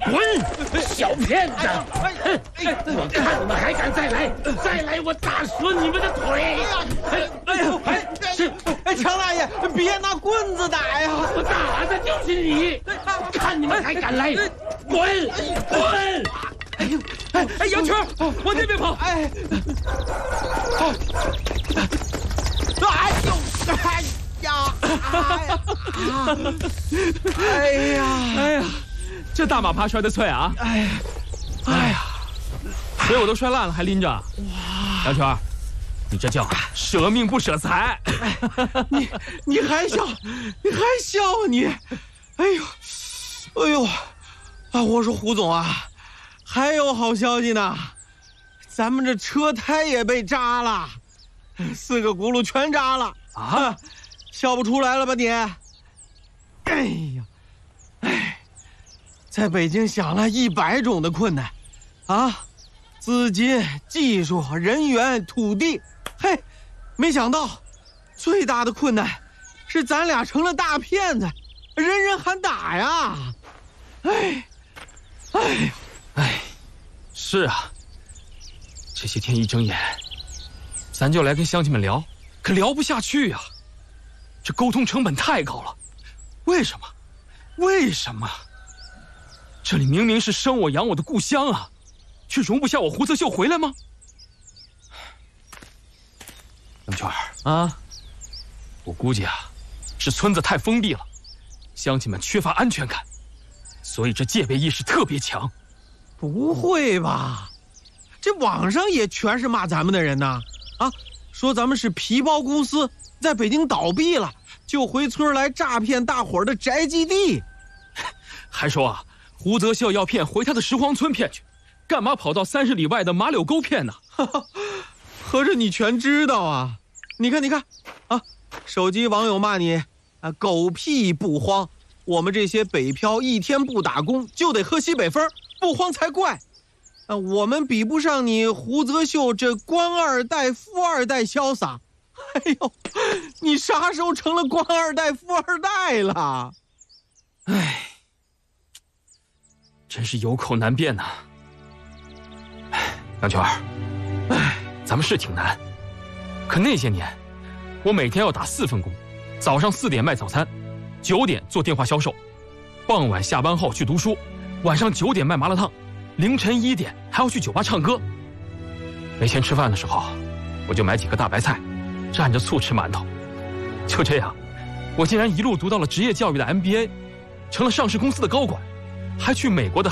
滚！小骗子！我看你们还敢再来，我打损你们的腿！ 常大爷，别拿棍子打呀！ 我打的就是你！看你们还敢来！滚！ 杨全，往那边跑！哎呀，这大马趴摔得脆啊！哎呀，腿我都摔烂了，还拎着。杨全，你这叫舍命不舍财。 你还笑？你！哎呦！啊，我说胡总啊，还有好消息呢，咱们这车胎也被扎了，4个轱辘全扎了啊！笑不出来了吧你？哎呀，在北京想了100种的困难，啊，资金、技术、人员、土地，没想到最大的困难是咱俩成了大骗子，人人喊打呀！ 是啊，这些天一睁眼，咱就来跟乡亲们聊，可聊不下去呀。这沟通成本太高了，为什么？这里明明是生我养我的故乡啊，却容不下我胡泽秀回来吗？杨全啊，我估计啊，是村子太封闭了，乡亲们缺乏安全感，所以这戒备意识特别强。 不会吧？这网上也全是骂咱们的人呢！啊，说咱们是皮包公司，在北京倒闭了，就回村来诈骗大伙儿的宅基地， 还说啊，胡泽秀要骗回他的石黄村骗去，干嘛跑到30里外的马柳沟骗呢？ 合着你全知道啊？你看，啊，手机网友骂你啊，狗屁不慌！我们这些北漂1天不打工就得喝西北风，不慌才怪。我们比不上你胡泽秀这官2代、富2代潇洒。哎呦，你啥时候成了官2代、富2代了？ 真是有口难辩呐。杨全，咱们是挺难，可那些年，我每天要打4份工，早上4点卖早餐，9点做电话销售，傍晚下班后去读书，晚上9点卖麻辣烫，凌晨1点还要去酒吧唱歌。没钱吃饭的时候，我就买几个大白菜，蘸着醋吃馒头。就这样，我竟然一路读到了职业教育的 MBA， 成了上市公司的高管，还去美国的